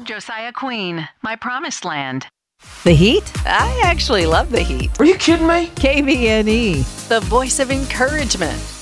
Josiah Queen, My Promised Land. The heat? I actually love the heat. Are you kidding me? KBNE, The voice of encouragement.